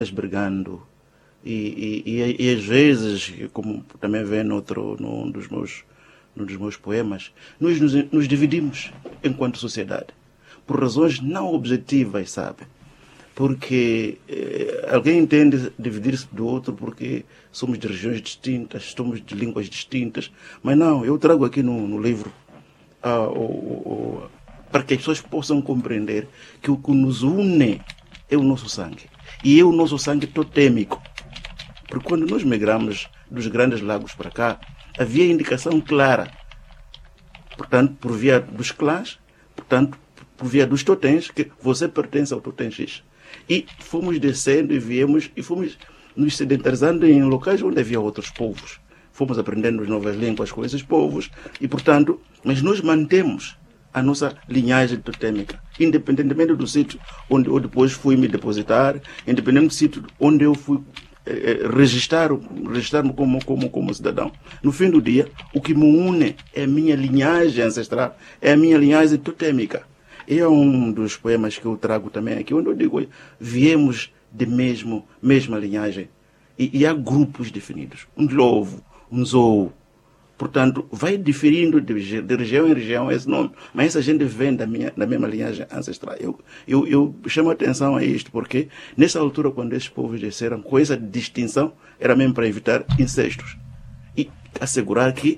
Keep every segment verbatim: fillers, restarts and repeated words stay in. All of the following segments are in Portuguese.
brigando. E, e, e, e às vezes, como também vê noutro, num, dos meus, num dos meus poemas, nós nos, nos dividimos enquanto sociedade, por razões não objetivas, sabe? Porque eh, alguém entende dividir-se do outro porque somos de regiões distintas, somos de línguas distintas, mas não, eu trago aqui no, no livro ah, o, o, para que as pessoas possam compreender que o que nos une é o nosso sangue, e é o nosso sangue totêmico. Porque quando nós migramos dos Grandes Lagos para cá, havia indicação clara, portanto, por via dos clãs, portanto, por via dos totens, que você pertence ao totem X. E fomos descendo e viemos, e fomos nos sedentarizando em locais onde havia outros povos. Fomos aprendendo as novas línguas com esses povos, e, portanto, mas nós mantemos a nossa linhagem totêmica, independentemente do sítio onde eu depois fui me depositar, independente do sítio onde eu fui registrar, registrar-me como, como, como cidadão. No fim do dia, o que me une é a minha linhagem ancestral, é a minha linhagem totêmica. E é um dos poemas que eu trago também aqui, onde eu digo, viemos de mesmo, mesma linhagem. E, e há grupos definidos. Um lobo, um zou. Portanto, vai diferindo de, de região em região esse nome, mas essa gente vem da, minha, da mesma linhagem ancestral. Eu, eu, eu chamo a atenção a isto, porque nessa altura, quando esses povos desceram, com essa distinção, era mesmo para evitar incestos e assegurar que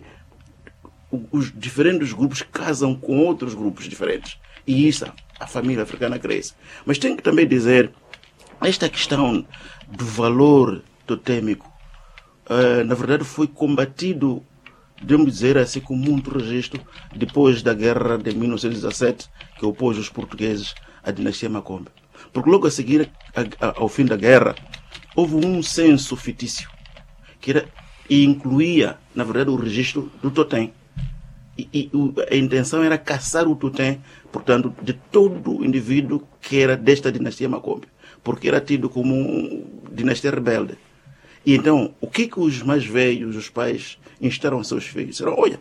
os diferentes grupos casam com outros grupos diferentes. E isso, a família africana cresce. Mas tem que também dizer, esta questão do valor totêmico, uh, na verdade, foi combatido, devemos dizer assim, com muito registro, depois da guerra de mil novecentos e dezassete, que opôs os portugueses à dinastia Macombe. Porque logo a seguir a, a, ao fim da guerra, houve um censo fictício, que era, e incluía, na verdade, o registro do totem. E, e a intenção era caçar o totem, portanto, de todo indivíduo que era desta dinastia Macombe, porque era tido como uma dinastia rebelde. E então, o que que os mais velhos, os pais, instaram aos seus filhos? Disseram, olha,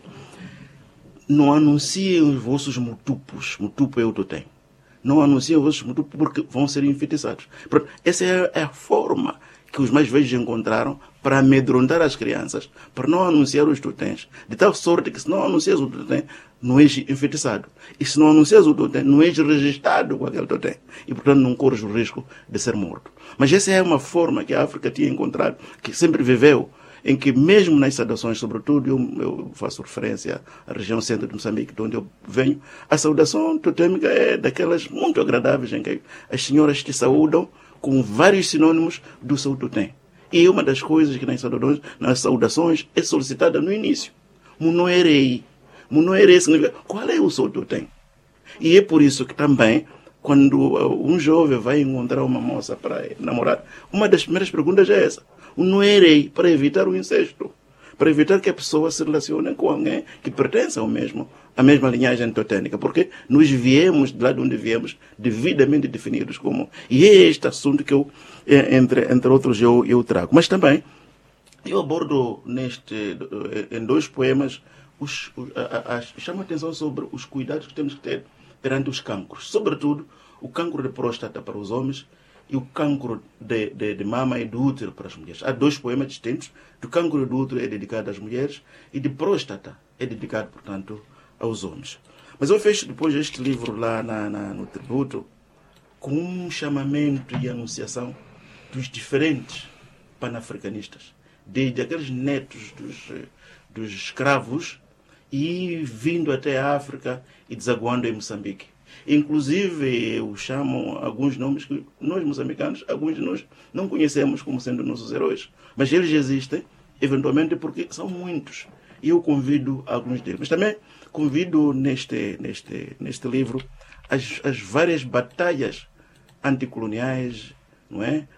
não anunciem os vossos mutupos, mutupo é o totem. Não anunciem os vossos mutupos porque vão ser enfeitiçados. Portanto, essa é a forma que os mais velhos encontraram para amedrontar as crianças, para não anunciar os totens, de tal sorte que se não anuncias o totem, não és enfeitiçado. E se não anuncias o totem, não és registrado com aquele totem. E, portanto, não corres o risco de ser morto. Mas essa é uma forma que a África tinha encontrado, que sempre viveu, em que mesmo nas saudações, sobretudo, eu, eu faço referência à região centro de Moçambique, de onde eu venho, a saudação totêmica é daquelas muito agradáveis, em que as senhoras te saúdam com vários sinônimos do seu totem. E uma das coisas que nas saudações, nas saudações é solicitada no início. Munoerei. Munoerei significa qual é o seu totem. E é por isso que também, quando um jovem vai encontrar uma moça para namorar, uma das primeiras perguntas é essa. Munoerei, para evitar o incesto. Para evitar que a pessoa se relacione com alguém que pertence ao mesmo, à mesma linhagem totêmica, porque nós viemos de lá de onde viemos, devidamente definidos como. E é este assunto que eu, entre, entre outros, eu, eu trago. Mas também, eu abordo neste, em dois poemas, os, a, a, chamo a atenção sobre os cuidados que temos que ter perante os cancros. Sobretudo, o cancro de próstata para os homens e o cancro de, de, de mama e do útero para as mulheres. Há dois poemas distintos. Do cancro do útero é dedicado às mulheres e de próstata é dedicado, portanto, aos homens. Mas eu fecho depois este livro lá na, na, no tributo com um chamamento e anunciação dos diferentes panafricanistas, desde aqueles netos dos, dos escravos e vindo até a África e desaguando em Moçambique. Inclusive, eu chamo alguns nomes que nós, moçambicanos, alguns de nós não conhecemos como sendo nossos heróis. Mas eles existem, eventualmente, porque são muitos. E eu convido alguns deles. Mas também convido neste, neste, neste livro as, as várias batalhas anticoloniais, não é?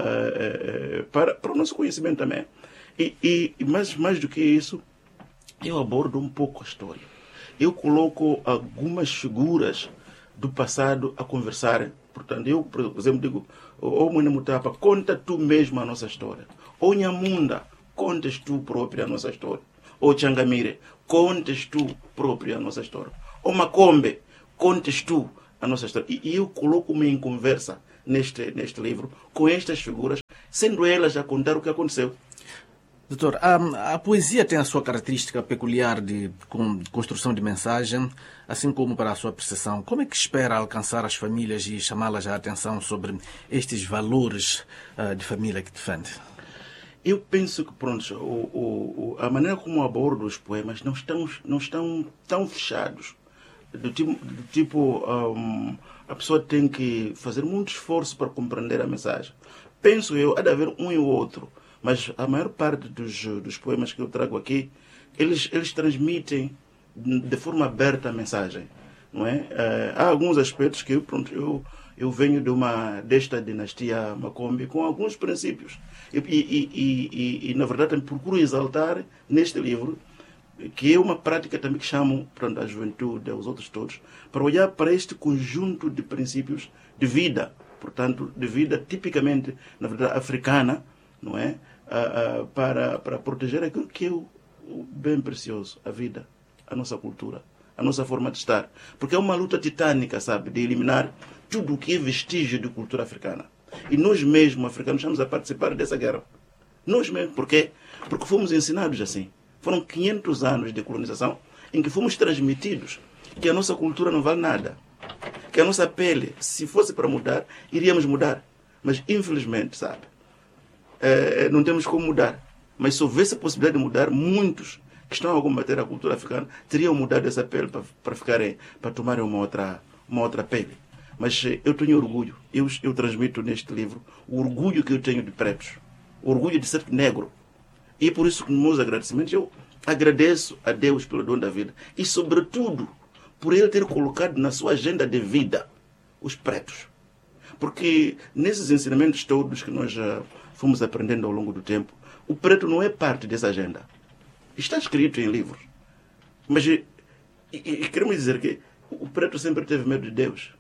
Uh, uh, para, para o nosso conhecimento também. E, e mais, mais do que isso, eu abordo um pouco a história. Eu coloco algumas figuras do passado a conversar. Portanto, eu, por exemplo, digo, ô Mwene Mutapa, conta tu mesmo a nossa história. Ô Nhamunda, contas tu própria a nossa história. Ô Changamire, contas tu própria a nossa história. Ô Macombe, contas tu a nossa história. E, e eu coloco-me em conversa neste, neste livro com estas figuras sendo elas a contar o que aconteceu. Doutor, a, a poesia tem a sua característica peculiar de construção de mensagem, assim como para a sua percepção. Como é que espera alcançar as famílias e chamá-las a atenção sobre estes valores uh, de família que defende? Eu penso que, pronto, o, o, a maneira como abordo os poemas não estão, não estão tão fechados. Do tipo, do tipo um, a pessoa tem que fazer muito esforço para compreender a mensagem. Penso eu, há de haver um e o outro. Mas a maior parte dos, dos poemas que eu trago aqui, eles, eles transmitem de forma aberta a mensagem, não é? Uh, há alguns aspectos que eu, pronto, eu, eu venho de uma, desta dinastia Macombe com alguns princípios. E, e, e, e, e na verdade, procuro exaltar neste livro, que é uma prática também que chamo, pronto, a juventude, os outros todos, para olhar para este conjunto de princípios de vida, portanto, de vida tipicamente, na verdade, africana, não é? Uh, uh, para, para proteger aquilo que é o, o bem precioso, a vida, a nossa cultura, a nossa forma de estar. Porque é uma luta titânica, sabe, de eliminar tudo o que é vestígio de cultura africana. E nós mesmos, africanos, estamos a participar dessa guerra. Nós mesmos. Por quê? Porque fomos ensinados assim. Foram quinhentos anos de colonização em que fomos transmitidos que a nossa cultura não vale nada. Que a nossa pele, se fosse para mudar, iríamos mudar. Mas, infelizmente, sabe, É, não temos como mudar. Mas se houvesse a possibilidade de mudar, muitos que estão a combater a cultura africana teriam mudado essa pele para, para ficarem, para tomarem uma outra, uma outra pele. Mas eu tenho orgulho. Eu, eu transmito neste livro o orgulho que eu tenho de pretos. O orgulho de ser negro. E por isso, com meus agradecimentos, eu agradeço a Deus pelo dom da vida. E, sobretudo, por Ele ter colocado na sua agenda de vida os pretos. Porque nesses ensinamentos todos que nós já fomos aprendendo ao longo do tempo, o preto não é parte dessa agenda. Está escrito em livros. Mas e, e, e queremos dizer que o preto sempre teve medo de Deus.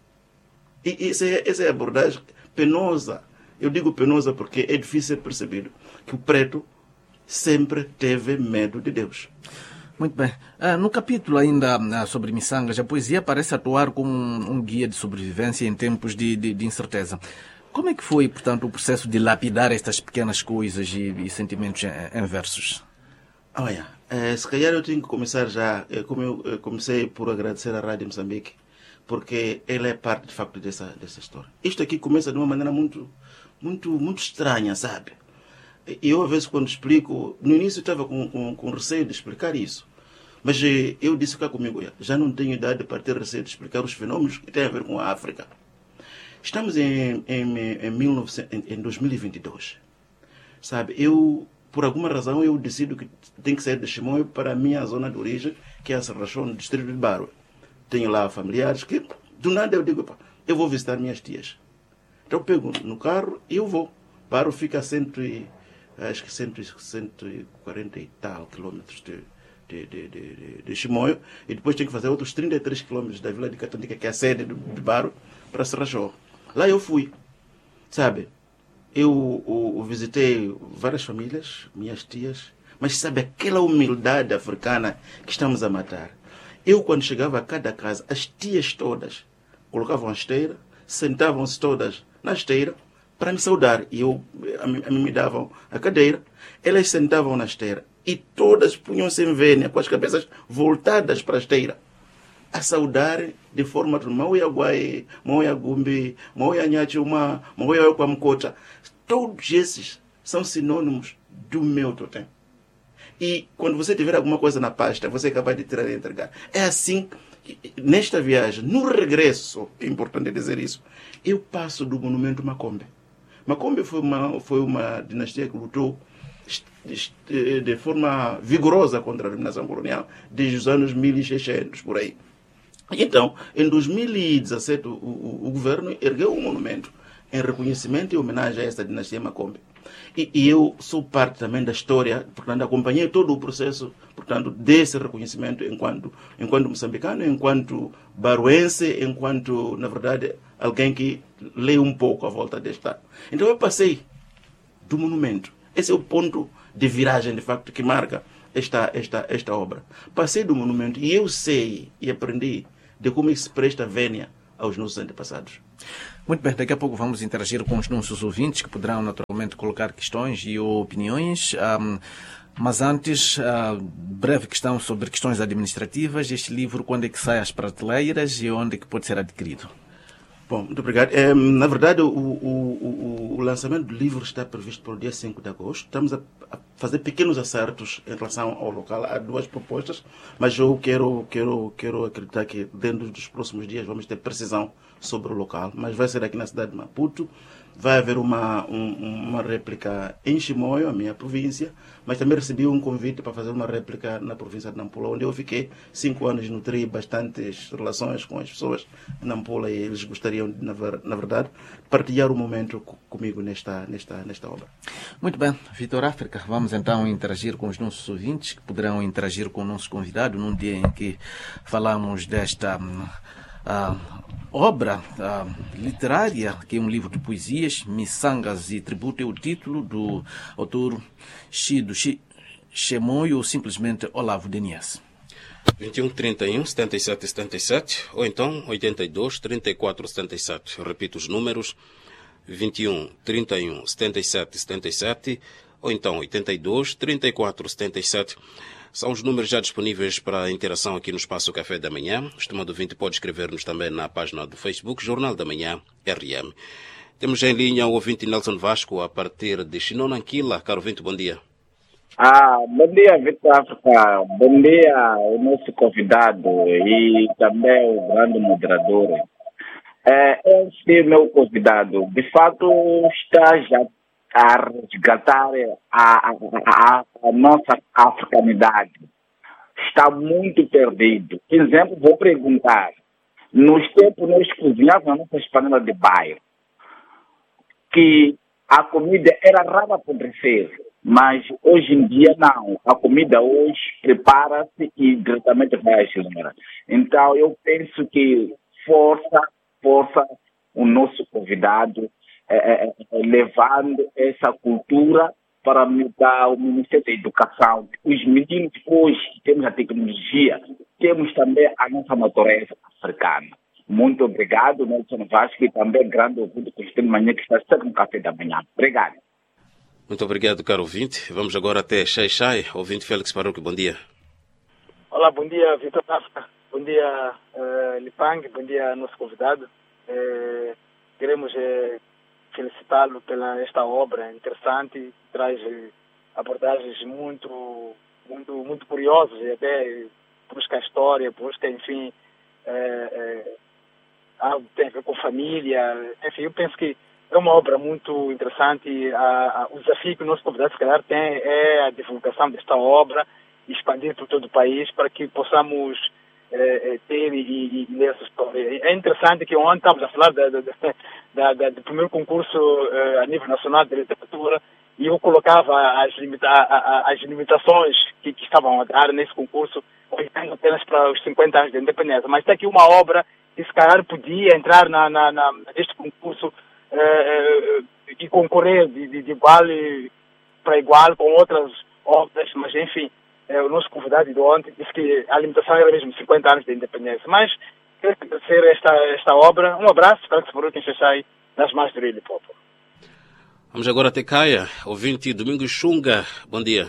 E, e essa, é, essa é a abordagem penosa. Eu digo penosa porque é difícil ser percebido que o preto sempre teve medo de Deus. Muito bem. Ah, no capítulo ainda ah, sobre miçangas, a poesia parece atuar como um, um guia de sobrevivência em tempos de, de, de incerteza. Como é que foi, portanto, o processo de lapidar estas pequenas coisas e, e sentimentos em, em versos? Olha, é, se calhar eu tenho que começar já, é, como eu, eu comecei por agradecer à Rádio Moçambique, porque ela é parte, de facto, dessa, dessa história. Isto aqui começa de uma maneira muito, muito, muito estranha, sabe? E eu, às vezes, quando explico, no início eu estava com, com, com receio de explicar isso. Mas eu disse cá comigo, já não tenho idade para ter receio de explicar os fenômenos que têm a ver com a África. Estamos em, em, em, mil e novecentos, em, em dois mil e vinte e dois. Sabe, eu, por alguma razão, eu decido que tenho que sair de Chimoio para a minha zona de origem, que é a Serrachão, no distrito de Baro. Tenho lá familiares que, do nada, eu digo, eu vou visitar minhas tias. Então, eu pego no carro e eu vou. Baro fica a cento e, acho que cento e quarenta e tal quilômetros de, de, de, de, de Chimoio. E depois tenho que fazer outros trinta e três quilômetros da Vila de Catandica, que é a sede de, de Baro, para Serrachão. Lá eu fui, sabe, eu, eu, eu visitei várias famílias, minhas tias, mas sabe aquela humildade africana que estamos a matar. Eu, quando chegava a cada casa, as tias todas colocavam a esteira, sentavam-se todas na esteira para me saudar. E eu, a mim, a mim me davam a cadeira, elas sentavam na esteira e todas punham-se em vênia, com as cabeças voltadas para a esteira, a saudar de forma Mauia Guai, Mauia Gumbi, Mauia Nhachuma, Mauia Kwamkota. Todos esses são sinônimos do meu totem. E quando você tiver alguma coisa na pasta, você é capaz de tirar e entregar. É assim, nesta viagem, no regresso, é importante dizer isso, eu passo do monumento Macombe. Macombe foi uma, foi uma dinastia que lutou de forma vigorosa contra a dominação colonial desde os anos mil e seiscentos, por aí. Então, em dois mil e dezassete, o, o, o governo ergueu um monumento em reconhecimento e homenagem a esta dinastia Macombe. E, e eu sou parte também da história, portanto, acompanhei todo o processo, portanto, desse reconhecimento enquanto, enquanto moçambicano, enquanto baruense, enquanto, na verdade, alguém que lê um pouco à volta desta. Então, eu passei do monumento. Esse é o ponto de viragem, de facto, que marca esta, esta, esta obra. Passei do monumento e eu sei e aprendi de como se presta vênia aos nossos antepassados. Muito bem, daqui a pouco vamos interagir com os nossos ouvintes que poderão naturalmente colocar questões e opiniões. Um, mas antes, uh, breve questão sobre questões administrativas. Este livro, quando é que sai às prateleiras e onde é que pode ser adquirido? Bom, muito obrigado. É, na verdade, o, o, o, o lançamento do livro está previsto para o dia cinco de agosto. Estamos a, a fazer pequenos acertos em relação ao local. Há duas propostas, mas eu quero, quero, quero acreditar que dentro dos próximos dias vamos ter precisão sobre o local. Mas vai ser aqui na cidade de Maputo. Vai haver uma, um, uma réplica em Chimoio, a minha província, mas também recebi um convite para fazer uma réplica na província de Nampula, onde eu fiquei cinco anos, nutri bastantes relações com as pessoas de Nampula e eles gostariam, na, na verdade, partilhar um momento comigo nesta, nesta, nesta obra. Muito bem, Vitor África, vamos então interagir com os nossos ouvintes, que poderão interagir com o nosso convidado num dia em que falamos desta... Uh, obra uh, literária, que é um livro de poesias, Missangas e Tributo, é o título do autor Chido Chimoio ou simplesmente Olavo Denias. vinte e um, trinta e um, setenta e sete, setenta e sete ou então oitenta e dois, trinta e quatro, setenta e sete. Repito os números: vinte e um, trinta e um, setenta e sete, setenta e sete ou então oitenta e dois, trinta e quatro, setenta e sete. São os números já disponíveis para a interação aqui no Espaço Café da Manhã. O estimado ouvinte pode escrever-nos também na página do Facebook, Jornal da Manhã, R M. Temos em linha o ouvinte Nelson Vasco, a partir de Chinonanquila. Caro ouvinte, bom dia. Ah, bom dia, Vitor África. Bom dia, o nosso convidado e também o grande moderador. É, esse meu convidado, de fato, está já a resgatar a, a, a, a nossa africanidade. Está muito perdido. Por exemplo, vou perguntar, nos tempos nós cozinhávamos a nossa panela de bairro, que a comida era rara apodrecer, mas hoje em dia não. A comida hoje prepara-se e diretamente vai à geladeira. Então eu penso que força, força o nosso convidado, É, é, levando essa cultura para mudar o Ministério da Educação. Os meninos hoje temos a tecnologia, temos também a nossa natureza africana. Muito obrigado, Nelson Vasco, e também grande ouvinte do Cristiano Manhã, que está sempre no café da manhã. Obrigado. Muito obrigado, caro ouvinte. Vamos agora até Xai Xai. Ouvinte Félix Parouque, bom dia. Olá, bom dia, Vitor África. Bom dia, uh, Lipang. Bom dia, nosso convidado. Uh, queremos... Uh, felicitá-lo pela esta obra interessante, traz abordagens muito, muito, muito curiosas e até busca a história, busca, enfim, é, é, algo que tem a ver com família. Enfim, eu penso que é uma obra muito interessante. A, a, o desafio que o nosso convidado, se calhar, tem é a divulgação desta obra e expandir por todo o país para que possamos É, ter e, e, e ler essa história. É interessante que ontem estávamos a falar da, da, da, da, do primeiro concurso uh, a nível nacional de literatura e eu colocava as, limita, a, a, as limitações que, que estavam a dar nesse concurso, olhando apenas para os cinquenta anos de independência. Mas tem aqui uma obra que se calhar podia entrar na, na, na, neste concurso uh, uh, e concorrer de, de, de igual para igual com outras obras, mas enfim. É, o nosso convidado de ontem disse que a limitação era mesmo cinquenta anos de independência. Mas, quero agradecer esta, esta obra. Um abraço, espero que se for quem sai das mais do Rio Popo. Vamos agora até Caia, ouvinte Domingos Xunga. Bom dia.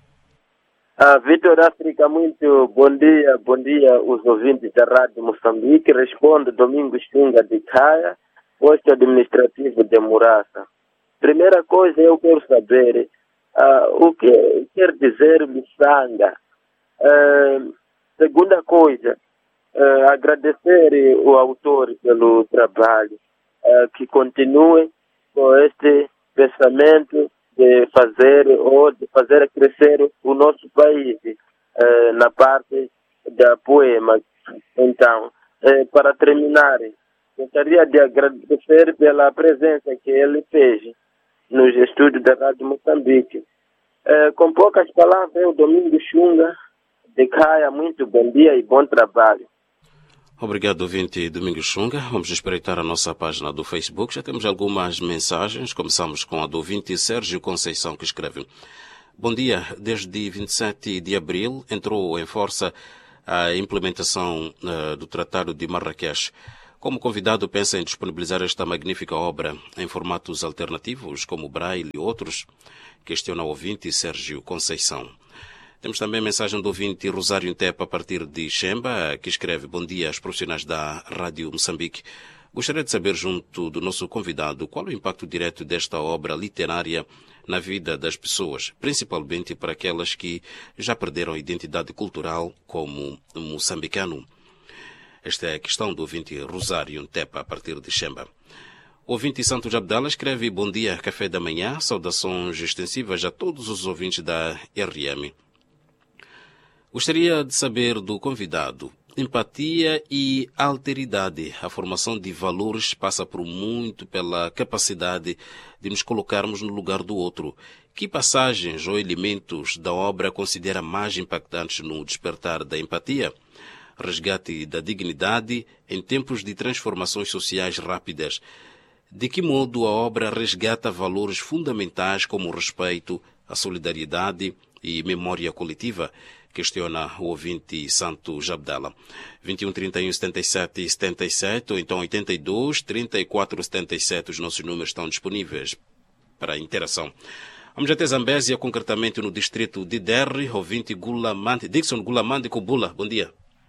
Ah, Vitor África, muito bom dia. Bom dia, os ouvintes da Rádio Moçambique. Respondo Domingos Xunga de Caia, posto administrativo de Muraça. Primeira coisa, eu quero saber... Uh, o que quer dizer miçanga? Uh, segunda coisa, uh, agradecer o autor pelo trabalho, uh, que continue com este pensamento de fazer ou de fazer crescer o nosso país uh, na parte da poema. Então, uh, para terminar, gostaria de agradecer pela presença que ele fez nos estúdios da Rádio Moçambique. É, com poucas palavras, eu, Domingos Xunga, de Caia, muito bom dia e bom trabalho. Obrigado, ouvinte Domingos Xunga. Vamos espreitar a nossa página do Facebook. Já temos algumas mensagens. Começamos com a do ouvinte Sérgio Conceição, que escreve: bom dia, desde vinte e sete de abril entrou em força a implementação uh, do Tratado de Marrakech. Como convidado, pensa em disponibilizar esta magnífica obra em formatos alternativos, como Braille e outros? Questiona o ouvinte Sérgio Conceição. Temos também a mensagem do ouvinte Rosário Intepa, a partir de Xemba, que escreve: bom dia aos profissionais da Rádio Moçambique. Gostaria de saber, junto do nosso convidado, qual o impacto direto desta obra literária na vida das pessoas, principalmente para aquelas que já perderam a identidade cultural como moçambicano. Esta é a questão do ouvinte Rosário Tepa, a partir de Xemba. O ouvinte Santos Abdala escreve: bom dia, café da manhã, saudações extensivas a todos os ouvintes da R M. Gostaria de saber do convidado: empatia e alteridade. A formação de valores passa por muito pela capacidade de nos colocarmos no lugar do outro. Que passagens ou elementos da obra considera mais impactantes no despertar da empatia? Resgate da dignidade em tempos de transformações sociais rápidas. De que modo a obra resgata valores fundamentais como o respeito, a solidariedade e memória coletiva? Questiona o ouvinte Santos Abdala. vinte e um, trinta e um, setenta e sete, setenta e sete ou então oitenta e dois, trinta e quatro, setenta e sete. Os nossos números estão disponíveis para interação. Vamos até Zambésia, concretamente no distrito de Derry. Ouvinte Gulamande, Dixon Gulamande Kubula. Bom dia.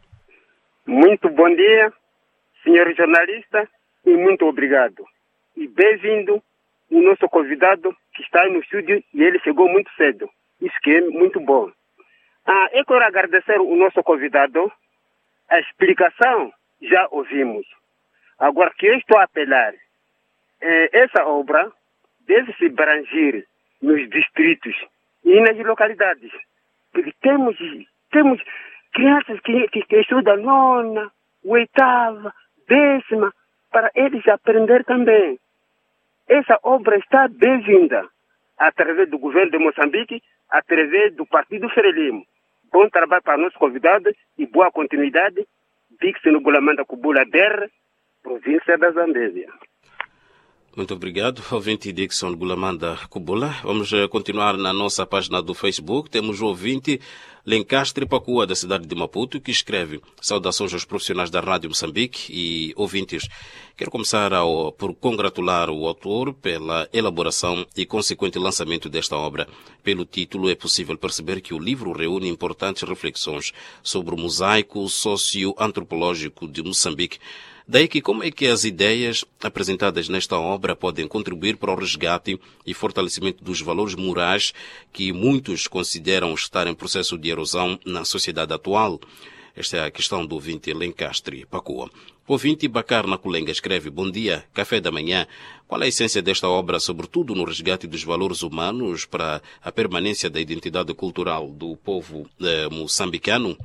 Muito bom dia, senhor jornalista, e muito obrigado. E bem-vindo o nosso convidado que está aí no estúdio, e ele chegou muito cedo. Isso que é muito bom. Ah, eu quero agradecer o nosso convidado. A explicação já ouvimos. Agora, que eu estou a apelar, é, essa obra deve se abranger nos distritos e nas localidades. Porque temos, temos crianças que, que, que estudam nona, oitava, décima, para eles aprender também. Essa obra está bem-vinda através do governo de Moçambique, através do Partido Frelimo. Bom trabalho para nosso convidado e boa continuidade. Dixon Gulamanda Kubula Der, província da Zambésia. Muito obrigado, ouvinte Dixon Gulamanda Kubula. Vamos continuar na nossa página do Facebook. Temos o ouvinte Lencastre Pacua, da cidade de Maputo, que escreve: saudações aos profissionais da Rádio Moçambique e ouvintes. Quero começar ao, por congratular o autor pela elaboração e consequente lançamento desta obra. Pelo título, é possível perceber que o livro reúne importantes reflexões sobre o mosaico socio-antropológico de Moçambique. Daí que como é que as ideias apresentadas nesta obra podem contribuir para o resgate e fortalecimento dos valores morais que muitos consideram estar em processo de erosão na sociedade atual? Esta é a questão do ouvinte Lencastre Pacua. O ouvinte Bacar Naculenga escreve: bom dia, café da manhã. Qual é a essência desta obra, sobretudo no resgate dos valores humanos para a permanência da identidade cultural do povo eh, moçambicano?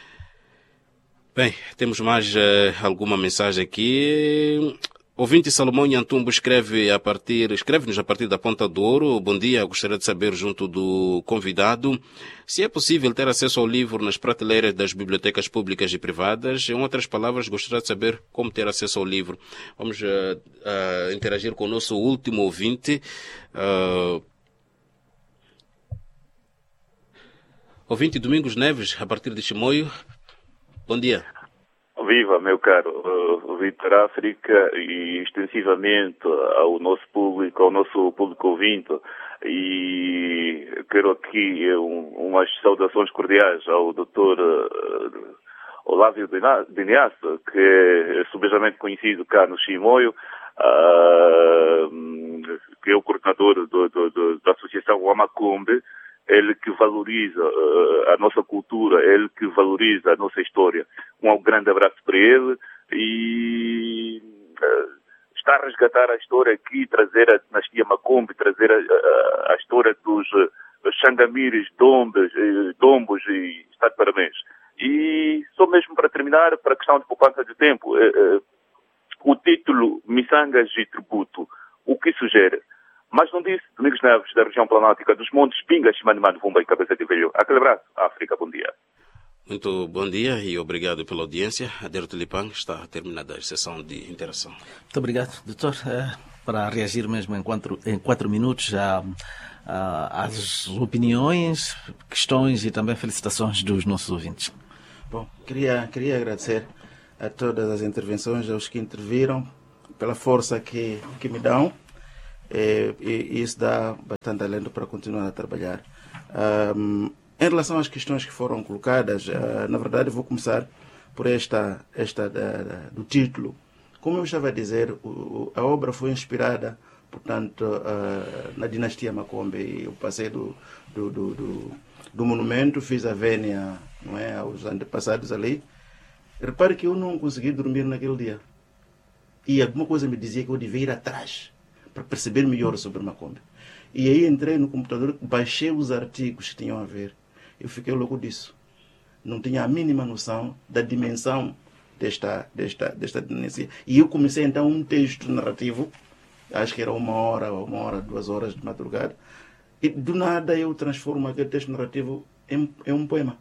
Bem, temos mais uh, alguma mensagem aqui. Ouvinte Salomão Nhantumbo escreve a partir, escreve-nos a partir da Ponta do Ouro. Bom dia, gostaria de saber, junto do convidado, se é possível ter acesso ao livro nas prateleiras das bibliotecas públicas e privadas. Em outras palavras, gostaria de saber como ter acesso ao livro. Vamos uh, uh, interagir com o nosso último ouvinte. Uh, ouvinte Domingos Neves, a partir de Chimoio. Bom dia. Viva, meu caro uh, Vitor África, e extensivamente ao nosso público, ao nosso público ouvinte, e quero aqui um, umas saudações cordiais ao doutor uh, Olávio Diniasso, que é subejamente conhecido cá no Chimoio, uh, que é o coordenador do, do, do, da Associação Wamacombe. Ele que valoriza uh, a nossa cultura, ele que valoriza a nossa história. Um grande abraço para ele e uh, está a resgatar a história aqui, trazer a dinastia Macombe, trazer a, a, a história dos uh, Xangamires, Dombos, uh, Dombos e está de parabéns. E só mesmo para terminar, para a questão de poupança de tempo, uh, uh, o título Missangas e Tributo, o que sugere? Mas não disse, Domingos Neves, da região planáutica dos Montes, Pinga, Chimanimano, Vumba e Cabeça de Velho. Aquele abraço, África, bom dia. Muito bom dia e obrigado pela audiência. Ader Tulipang, está terminada a sessão de interação. Muito obrigado, doutor. Uh, para reagir mesmo em quatro, em quatro minutos a, a, às opiniões, questões e também felicitações dos nossos ouvintes. Bom, queria, queria agradecer a todas as intervenções, aos que interviram, pela força que, que me dão. É, e isso dá bastante alento para continuar a trabalhar. Um, em relação às questões que foram colocadas, uh, na verdade vou começar por esta, esta da, da, do título. Como eu estava a dizer, o, a obra foi inspirada, portanto, uh, na dinastia Macombe. E eu passei do, do, do, do, do monumento, fiz a vénia, não é, aos antepassados ali. Repare que eu não consegui dormir naquele dia. E alguma coisa me dizia que eu devia ir atrás para perceber melhor sobre Macombe. E aí entrei no computador, baixei os artigos que tinham a ver. Eu fiquei louco disso. Não tinha a mínima noção da dimensão desta, desta, desta dinastia. E eu comecei então um texto narrativo, acho que era uma hora, uma hora, duas horas de madrugada, e do nada eu transformo aquele texto narrativo em, em um poema.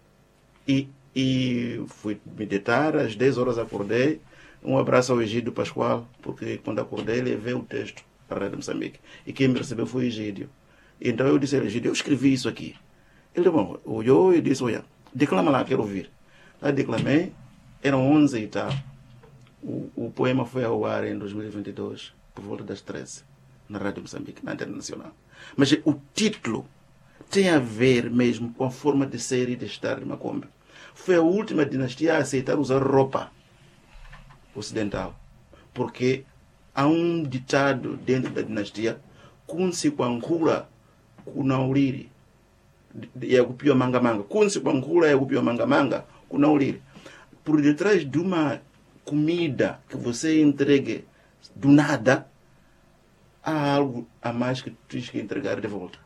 E, e fui meditar, às dez horas acordei. Um abraço ao Egídio Pascoal, porque quando acordei levei o texto para a Rádio Moçambique. E quem me recebeu foi o Egídio. Então eu disse ao Egídio, eu escrevi isso aqui. Ele bom, olhou e disse, olha, declama lá, quero ouvir. Lá declamei, eram onze e tal. O, o poema foi ao ar em dois mil e vinte e dois, por volta das treze, na Rádio Moçambique, na Internacional. Mas o título tem a ver mesmo com a forma de ser e de estar de Macombe. Foi a última dinastia a aceitar usar roupa ocidental, porque há um ditado dentro da dinastia, kunsi kwankula kunauliri yakupiwa manga manga, kunsi kwankula yakupiwa manga manga kunauliri. Por detrás de uma comida que você entregue do nada, há algo a mais que tu tens que entregar de volta.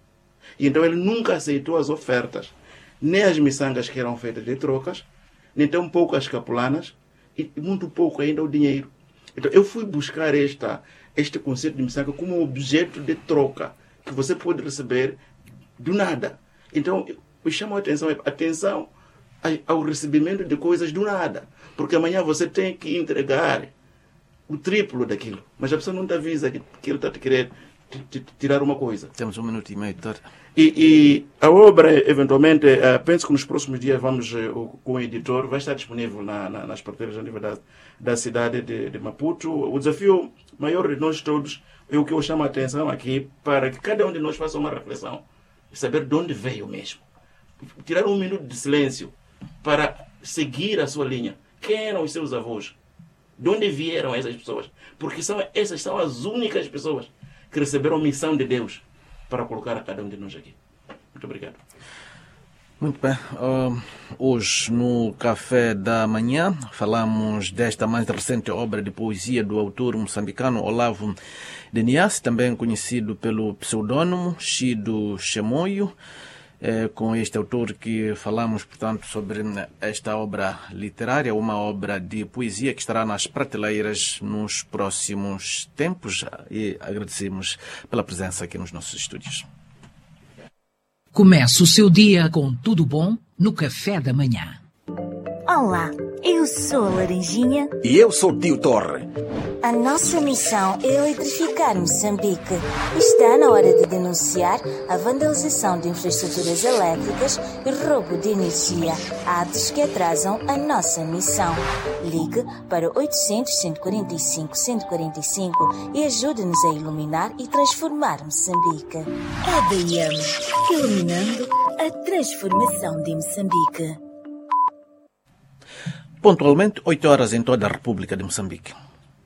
E então ele nunca aceitou as ofertas, nem as miçangas que eram feitas de trocas, nem tão pouco as capulanas, e muito pouco ainda o dinheiro. Então eu fui buscar esta, este conceito de miçanga como um objeto de troca que você pode receber do nada. Então eu chamo a atenção, atenção ao recebimento de coisas do nada, porque amanhã você tem que entregar o triplo daquilo, mas a pessoa não te avisa que, que ele está te querendo tirar uma coisa. Temos um minuto e meio, doutor. E, e a obra, eventualmente, uh, penso que nos próximos dias vamos, uh, com o editor, vai estar disponível na, na, nas prateleiras a nível da, da cidade de, de Maputo. O desafio maior de nós todos é o que eu chamo a atenção aqui, para que cada um de nós faça uma reflexão e saber de onde veio mesmo. Tirar um minuto de silêncio para seguir a sua linha. Quem eram os seus avós? De onde vieram essas pessoas? Porque são, essas são as únicas pessoas que receberam a missão de Deus para colocar a cada um de nós aqui. Muito obrigado. Muito bem. Uh, hoje, no Café da Manhã, falamos desta mais recente obra de poesia do autor moçambicano Olavo Denias, também conhecido pelo pseudônimo Chido Chemoio. É com este autor que falamos, portanto, sobre esta obra literária, uma obra de poesia que estará nas prateleiras nos próximos tempos, e agradecemos pela presença aqui nos nossos estúdios. Começa o seu dia com tudo bom no Café da Manhã. Olá, eu sou a Laranjinha. E eu sou o Tio Torre. A nossa missão é eletrificar Moçambique. Está na hora de denunciar a vandalização de infraestruturas elétricas e roubo de energia, atos que atrasam a nossa missão. Ligue para oitocentos, cento e quarenta e cinco, cento e quarenta e cinco e ajude-nos a iluminar e transformar Moçambique. A D M, iluminando a transformação de Moçambique. Pontualmente, oito horas em toda a República de Moçambique.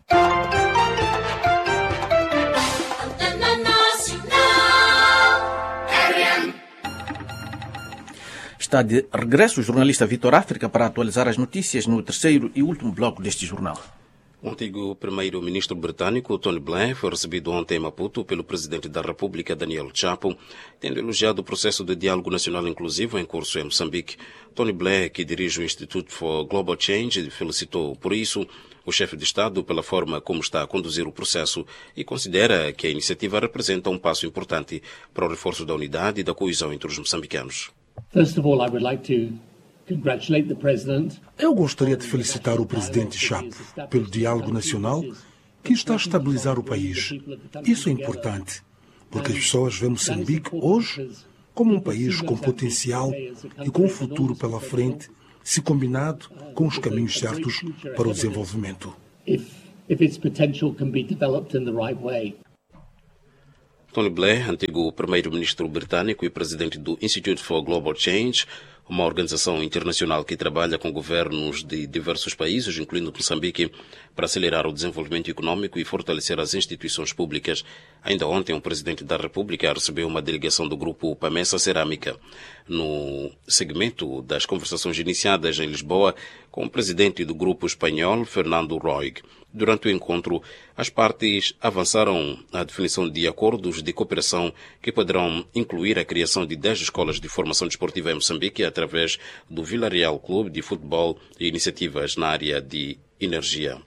Está de regresso o jornalista Vitor África para atualizar as notícias no terceiro e último bloco deste jornal. O antigo primeiro-ministro britânico Tony Blair foi recebido ontem em Maputo pelo presidente da República, Daniel Chapo, tendo elogiado o processo de diálogo nacional inclusivo em curso em Moçambique. Tony Blair, que dirige o Institute for Global Change, felicitou por isso o chefe de Estado pela forma como está a conduzir o processo e considera que a iniciativa representa um passo importante para o reforço da unidade e da coesão entre os moçambicanos. First of all, I would like to congratulate the President. Eu gostaria de felicitar o presidente Chapo pelo diálogo nacional que está a estabilizar o país. Isso é importante, porque as pessoas veem Moçambique hoje como um país com potencial e com um futuro pela frente, se combinado com os caminhos certos para o desenvolvimento. Tony Blair, antigo primeiro-ministro britânico e presidente do Institute for Global Change, uma organização internacional que trabalha com governos de diversos países, incluindo Moçambique, para acelerar o desenvolvimento econômico e fortalecer as instituições públicas. Ainda ontem, o presidente da República recebeu uma delegação do grupo Pamessa Cerâmica, no segmento das conversações iniciadas em Lisboa com o presidente do grupo espanhol, Fernando Roig. Durante o encontro, as partes avançaram a definição de acordos de cooperação que poderão incluir a criação de dez escolas de formação desportiva em Moçambique através do Villarreal Clube de Futebol e iniciativas na área de energia.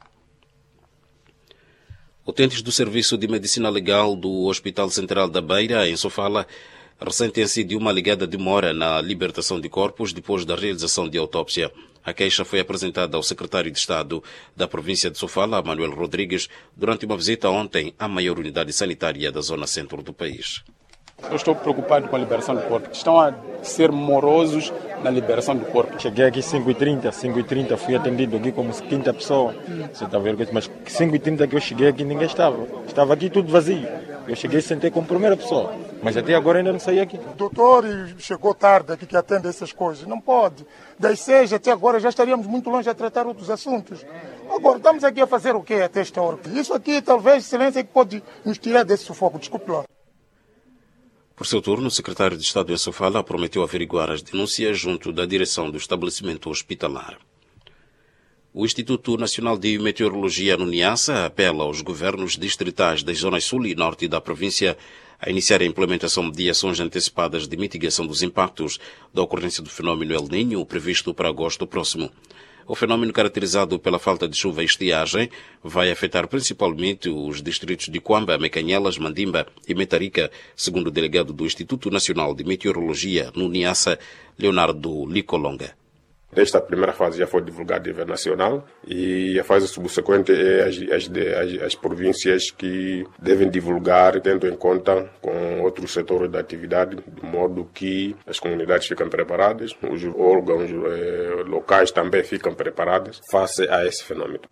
Utentes do Serviço de Medicina Legal do Hospital Central da Beira, em Sofala, ressentem-se de uma alegada demora na libertação de corpos depois da realização de autópsia. A queixa foi apresentada ao secretário de Estado da província de Sofala, Manuel Rodrigues, durante uma visita ontem à maior unidade sanitária da zona centro do país. Eu estou preocupado com a liberação do corpo. Estão a ser morosos na liberação do corpo. Cheguei aqui às cinco e trinta, cinco e trinta fui atendido aqui como quinta pessoa. Você está vendo? Mas cinco e trinta que eu cheguei aqui ninguém estava. Estava aqui tudo vazio. Eu cheguei e sentei como primeira pessoa. Mas até agora ainda não saí aqui. O doutor chegou tarde aqui que atende essas coisas. Não pode. Das seis até agora já estaríamos muito longe a tratar outros assuntos. Agora estamos aqui a fazer o quê até esta hora? Isso aqui talvez, excelência, que pode nos tirar desse sufoco. Desculpe lá. Por seu turno, o secretário de Estado em Sofala prometeu averiguar as denúncias junto da direção do estabelecimento hospitalar. O Instituto Nacional de Meteorologia no Niassa apela aos governos distritais das zonas sul e norte da província a iniciar a implementação de ações antecipadas de mitigação dos impactos da ocorrência do fenômeno El Niño previsto para agosto próximo. O fenômeno, caracterizado pela falta de chuva e estiagem, vai afetar principalmente os distritos de Cuamba, Mecanhelas, Mandimba e Metarica, segundo o delegado do Instituto Nacional de Meteorologia no Niassa, Leonardo Licolonga. Esta primeira fase já foi divulgada a nível nacional e a fase subsequente é as, as, as, as províncias que devem divulgar, tendo em conta com outros setores da atividade, de modo que as comunidades ficam preparadas, os órgãos eh, locais também ficam preparados face a esse fenômeno.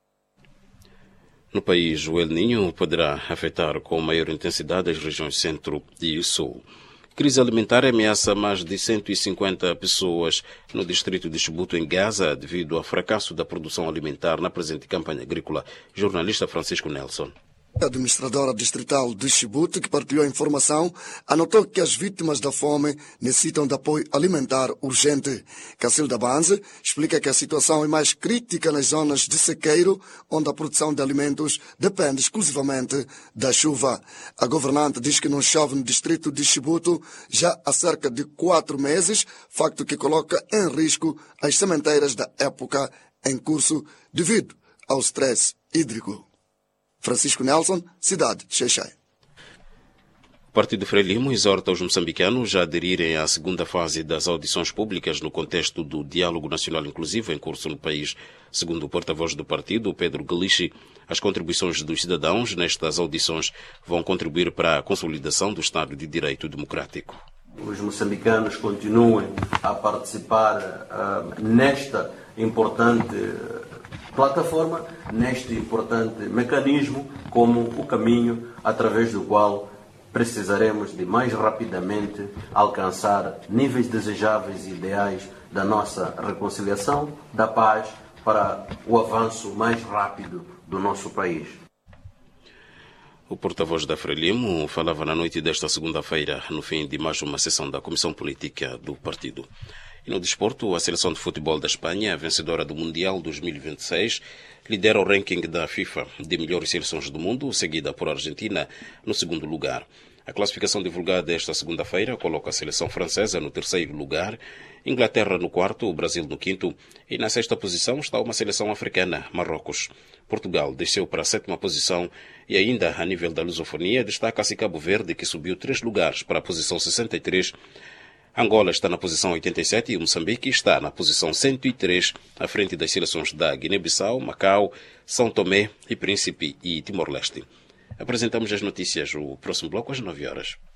No país, o El Niño poderá afetar com maior intensidade as regiões centro e sul. Crise alimentar ameaça mais de cento e cinquenta pessoas no distrito de Chibuto, em Gaza, devido ao fracasso da produção alimentar na presente campanha agrícola. Jornalista Francisco Nelson. A administradora distrital de Chibuto, que partilhou a informação, anotou que as vítimas da fome necessitam de apoio alimentar urgente. Cacilda Banze explica que a situação é mais crítica nas zonas de sequeiro, onde a produção de alimentos depende exclusivamente da chuva. A governante diz que não chove no distrito de Chibuto já há cerca de quatro meses, facto que coloca em risco as sementeiras da época em curso devido ao stress hídrico. Francisco Nelson, cidade de Xai-Xai. O Partido Frelimo exorta os moçambicanos a aderirem à segunda fase das audições públicas no contexto do Diálogo Nacional Inclusivo em curso no país. Segundo o porta-voz do partido, Pedro Galici, as contribuições dos cidadãos nestas audições vão contribuir para a consolidação do Estado de Direito Democrático. Os moçambicanos continuem a participar uh, nesta importante plataforma, neste importante mecanismo, como o caminho através do qual precisaremos de mais rapidamente alcançar níveis desejáveis e ideais da nossa reconciliação, da paz, para o avanço mais rápido do nosso país. O porta-voz da Frelimo falava na noite desta segunda-feira, no fim de mais uma sessão da Comissão Política do partido. E no desporto, a seleção de futebol da Espanha, vencedora do Mundial dois mil e vinte e seis, lidera o ranking da FIFA de melhores seleções do mundo, seguida por Argentina no segundo lugar. A classificação divulgada esta segunda-feira coloca a seleção francesa no terceiro lugar, Inglaterra no quarto, o Brasil no quinto e na sexta posição está uma seleção africana, Marrocos. Portugal desceu para a sétima posição e ainda a nível da lusofonia destaca-se Cabo Verde, que subiu três lugares para a posição sessenta e três. Angola está na posição oitenta e sete e Moçambique está na posição cento e três, à frente das seleções da Guiné-Bissau, Macau, São Tomé e Príncipe e Timor-Leste. Apresentamos as notícias, o próximo bloco às nove horas.